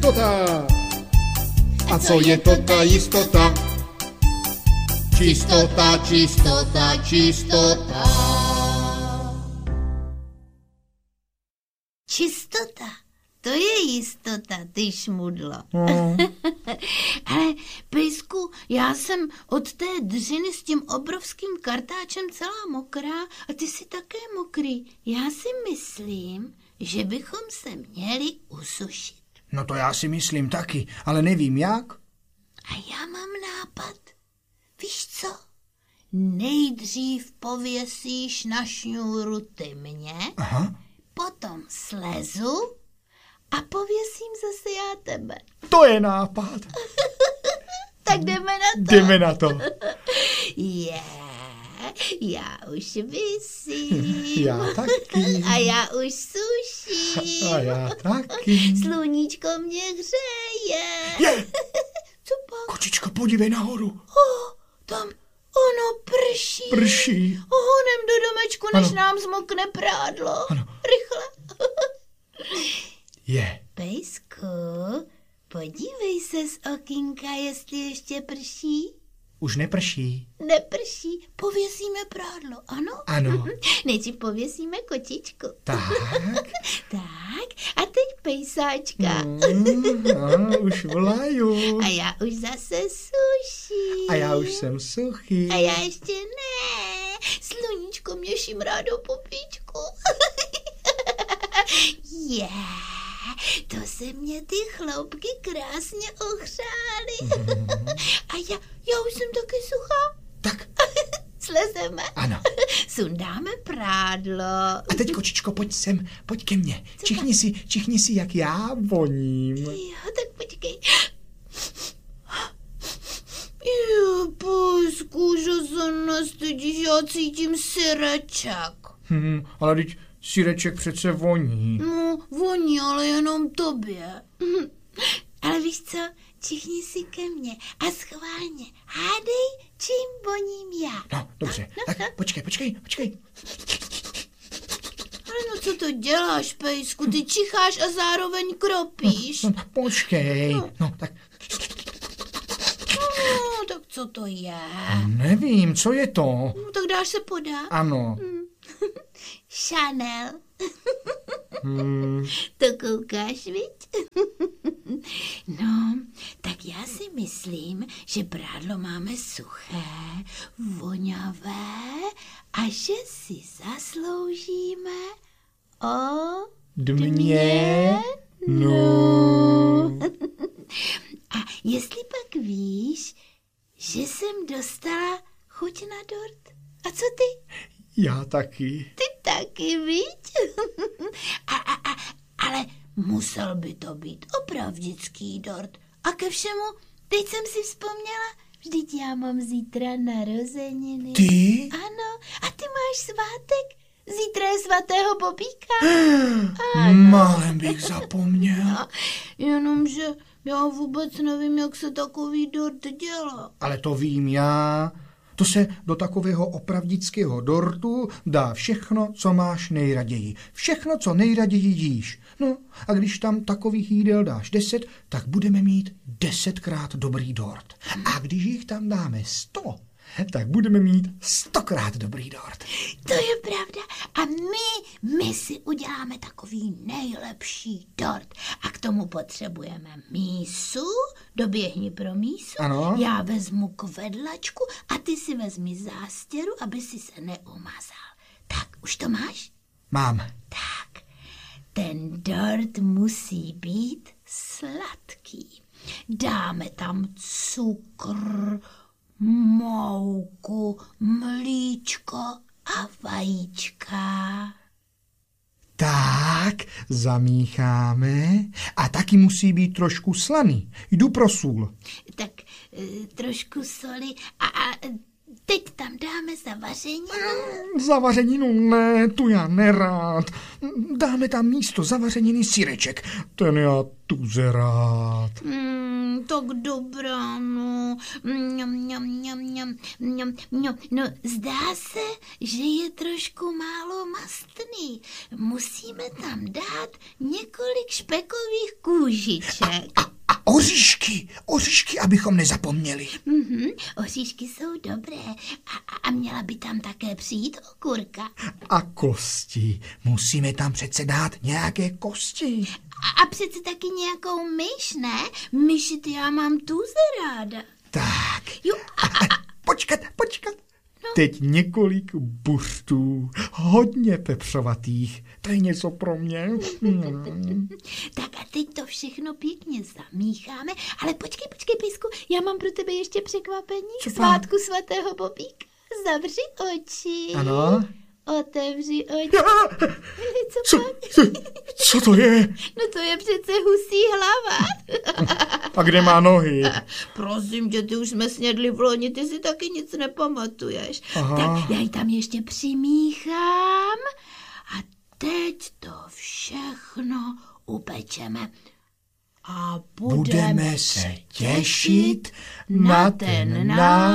jistota. A co je to ta jistota? Čistota, čistota, čistota. Čistota, to je jistota, ty šmudlo. Ale, Pejsku, já jsem od té dřiny s tím obrovským kartáčem celá mokrá a ty jsi také mokrý. Já si myslím, že bychom se měli usušit. No to já si myslím taky, ale nevím jak. A já mám nápad. Víš co? Nejdřív pověsíš na šňůru ty mě, Aha. potom slezu a pověsím zase já tebe. To je nápad. Tak jdeme na to. Jdeme na to. Já už visím. Já taky. A já už suším. A já taky. Sluníčko mě hřeje. Je. Co pak? Kočičko, podívej nahoru. Tam ono prší. Prší. Honem do domečku, než Ano. nám zmokne prádlo. Ano. Rychle. Je. Pejsku, podívej se z okýnka, jestli ještě prší. Už neprší. Neprší, pověsíme prádlo, ano? Ano. Nejdřív pověsíme kočičku. Tak. Tak, a teď pejsáčka. Už volaju. A já už zase suším. A já už jsem suchý. A já ještě ne. Sluníčko mě šimrá do popíčku. To se mě ty chloupky krásně ohřály. A já už jsem taky suchá. Tak. Slezeme. Ano. Sundáme prádlo. A teď, kočičko, pojď sem, pojď ke mně. Čichni si, jak já voním. Jo, tak počkej. Jo, Pejsku, že se nestydíš, já cítím syreček. Ale teď syreček přece voní. No, voní, ale jenom tobě. Ale víš co, čichni si ke mně a schválně hádej, čím voním já. No, dobře. Tak počkej. Ale no co to děláš, Pejsku, ty čicháš a zároveň kropíš. No, počkej. No, tak No, tak co to je? nevím, co je to. No, tak dáš se podat. Ano. Chanel. To koukáš, viď? No, tak já si myslím, že prádlo máme suché, voňavé a že si zasloužíme Dmě? No. A jestli pak víš, že jsem dostala chuť na dort? A co ty? Já taky. Ty taky, viď? Ale musel by to být opravdický dort. A ke všemu, teď jsem si vzpomněla, vždyť já mám zítra narozeniny. Ty? Ano, a ty máš svátek. Zítra je svatého Bobíka. Málem bych zapomněl. No, jenomže já vůbec nevím, jak se takový dort dělá. Ale to vím já. To se do takového opravdického dortu dá všechno, co máš nejraději. Všechno, co nejraději jíš. No a když tam takových jídel dáš 10, tak budeme mít 10krát dobrý dort. A když jich tam dáme 100, tak budeme mít 100krát dobrý dort. To je pravda. A my si uděláme takový nejlepší dort. A k tomu potřebujeme mísu. Doběhni pro mísu. Ano. Já vezmu kvedlačku a ty si vezmi zástěru, aby si se neumazal. Tak, už to máš? Mám. Tak, ten dort musí být sladký. Dáme tam cukr, mouku, mlíčko a vajíčka. Tak, zamícháme. A taky musí být trošku slaný. Jdu pro sůl. Tak trošku soli a teď tam dáme zavařeninu. Zavařeninu ne, tu já nerád. Dáme tam místo zavařeniny syreček. Ten já tuze rád. Tak dobrá, no. No, zdá se, že je trošku málo mastný. Musíme tam dát několik špekových kůžiček. A oříšky, abychom nezapomněli. Oříšky jsou dobré. A měla by tam také přijít okurka. A kosti. Musíme tam přece dát nějaké kosti. A přece taky nějakou myš, ne? Myši, ty já mám tuze ráda. Tak. Jo, Počkat. No. Teď několik buřtů, hodně pepřovatých. To je něco pro mě. Tak a teď to všechno pěkně zamícháme. Ale počkej, Pejsku, já mám pro tebe ještě překvapení. Co Svátku svatého Bobíka. Zavři oči. Ano. Otevři oči. Co to je? No to je přece husí hlava. A kde má nohy? Prosím tě, ty už jsme snědli v loni, ty si taky nic nepamatuješ. Aha. Tak já ji tam ještě přimíchám a teď to všechno upečeme. A budeme se těšit na ten náš